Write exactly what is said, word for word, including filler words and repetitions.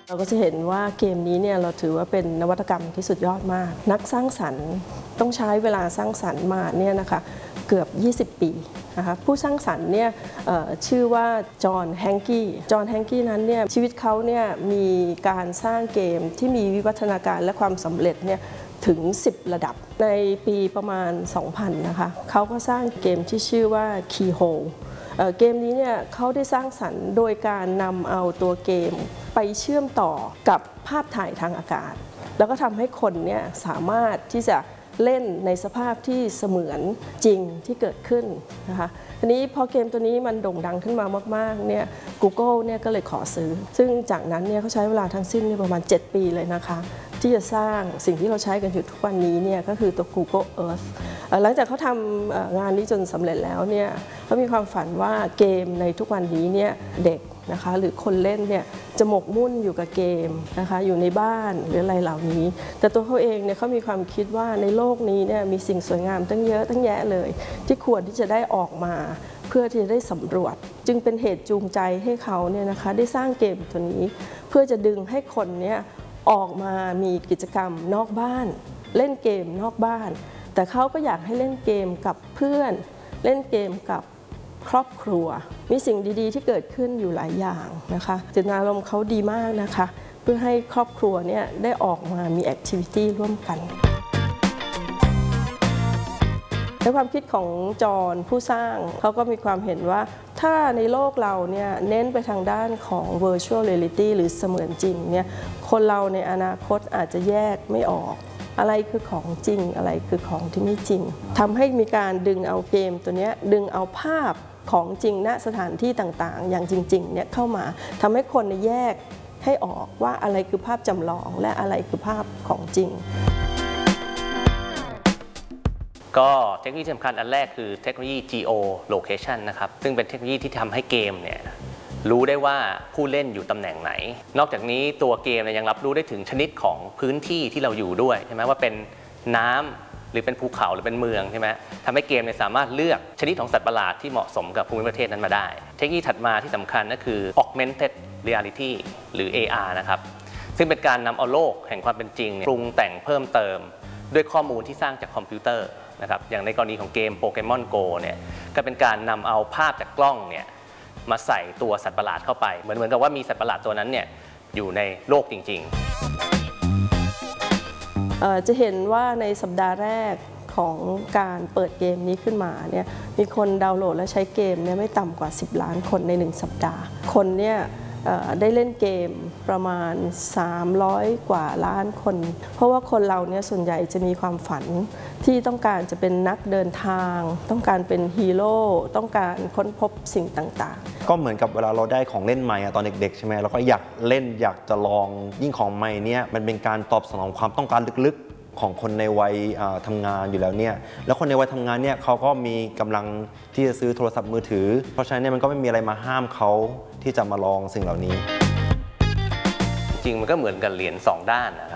เราก็จะเห็นว่าเกมนี้เนี่ยเราถือว่าเป็นนวัตกรรมที่สุดยอดมากนักสร้างสรรค์ต้องใช้เวลาสร้างสรรค์มาเนี่ยนะคะเกือบยี่สิบปีนะคะผู้สร้างสรรค์เนี่ยชื่อว่าจอห์นแฮงกี้จอห์นแฮงกี้นั้นเนี่ยชีวิตเขาเนี่ยมีการสร้างเกมที่มีวิวัฒนาการและความสำเร็จเนี่ยถึงสิบระดับในปีประมาณ สองพัน นะคะเขาก็สร้างเกมที่ชื่อว่า Keyhole เกมนี้เนี่ยเขาได้สร้างสรรค์โดยการนำเอาตัวเกมไปเชื่อมต่อกับภาพถ่ายทางอากาศแล้วก็ทำให้คนเนี่ยสามารถที่จะเล่นในสภาพที่เสมือนจริงที่เกิดขึ้นนะคะทีนี้พอเกมตัวนี้มันโด่งดังขึ้นมามากๆเนี่ย Google เนี่ยก็เลยขอซื้อซึ่งจากนั้นเนี่ยเขาใช้เวลาทั้งสิ้นประมาณเจ็ดปีเลยนะคะที่จะสร้างสิ่งที่เราใช้กันอยู่ทุกวันนี้เนี่ยก็คือตัว Google Earth หลังจากเขาทำงานนี้จนสำเร็จแล้วเนี่ยเขามีความฝันว่าเกมในทุกวันนี้เนี่ยเด็กนะคะหรือคนเล่นเนี่ยจะหมกมุ่นอยู่กับเกมนะคะอยู่ในบ้านหรืออะไรเหล่านี้แต่ตัวเขาเองเนี่ยเขามีความคิดว่าในโลกนี้เนี่ยมีสิ่งสวยงามตั้งเยอะตั้งแยะเลยที่ควรที่จะได้ออกมาเพื่อที่จะได้สำรวจจึงเป็นเหตุจูงใจให้เขาเนี่ยนะคะได้สร้างเกมตัวนี้เพื่อจะดึงให้คนเนี่ยออกมามีกิจกรรมนอกบ้านเล่นเกมนอกบ้านแต่เขาก็อยากให้เล่นเกมกับเพื่อนเล่นเกมกับครอบครัวมีสิ่งดีๆที่เกิดขึ้นอยู่หลายอย่างนะคะเจตนารมณ์เขาดีมากนะคะเพื่อให้ครอบครัวเนี่ยได้ออกมามีแอคทิวิตี้ร่วมกันในความคิดของจอห์นผู้สร้างเขาก็มีความเห็นว่าถ้าในโลกเราเนี่ยเน้นไปทางด้านของ virtual reality หรือเสมือนจริงเนี่ยคนเราในอนาคตอาจจะแยกไม่ออกอะไรคือของจริงอะไรคือของที่ไม่จริงทำให้มีการดึงเอาเกมตัวนี้ดึงเอาภาพของจริงณสถานที่ต่างๆอย่างจริงๆเนี่ยเข้ามาทำให้คนแยกให้ออกว่าอะไรคือภาพจำลองและอะไรคือภาพของจริงก็เทคโนโลยีสำคัญอันแรกคือเทคโนโลยี Geo-location นะครับซึ่งเป็นเทคโนโลยีที่ทำให้เกมเนี่ยรู้ได้ว่าผู้เล่นอยู่ตำแหน่งไหนนอกจากนี้ตัวเกมยังรับรู้ได้ถึงชนิดของพื้นที่ที่เราอยู่ด้วยใช่ไหมว่าเป็นน้ำหรือเป็นภูเขาหรือเป็นเมืองใช่ไหมทำให้เกมเนี่ยสามารถเลือกชนิดของสัตว์ประหลาดที่เหมาะสมกับภูมิประเทศนั้นมาได้เทคโนโลยีถัดมาที่สำคัญก็คือ Augmented Reality หรือ เอ อาร์ นะครับซึ่งเป็นการนำเอาโลกแห่งความเป็นจริงปรุงแต่งเพิ่มเติมด้วยข้อมูลที่สร้างจากคอมพิวเตอร์นะครับอย่างในกรณีของเกมโปเกมอนโกเนี่ยก็เป็นการนำเอาภาพจากกล้องเนี่ยมาใส่ตัวสัตว์ประหลาดเข้าไปเหมือนเหมือนกับว่ามีสัตว์ประหลาดตัวนั้นเนี่ยอยู่ในโลกจริงๆจะเห็นว่าในสัปดาห์แรกของการเปิดเกมนี้ขึ้นมาเนี่ยมีคนดาวน์โหลดและใช้เกมเนี่ยไม่ต่ำกว่าสิบล้านคนในหนึ่งสัปดาห์คนเนี่ยได้เล่นเกมประมาณสามร้อยกว่าล้านคนเพราะว่าคนเราเนี่ยส่วนใหญ่จะมีความฝันที่ต้องการจะเป็นนักเดินทางต้องการเป็นฮีโร่ต้องการค้นพบสิ่งต่างๆก็เหมือนกับเวลาเราได้ของเล่นใหม่ตอนเด็กๆใช่ไหมเราก็อยากเล่นอยากจะลองยิ่งของใหม่เนี่ยมันเป็นการตอบสนองความต้องการลึกๆของคนในวัยทำงานอยู่แล้วเนี่ยแล้วคนในวัยทำงานเนี่ยเขาก็มีกำลังที่จะซื้อโทรศัพท์มือถือเพราะฉะนั้นเนี่ยมันก็ไม่มีอะไรมาห้ามเขาที่จะมาลองสิ่งเหล่านี้จริงมันก็เหมือนกับเหรียญสองด้านนะครับ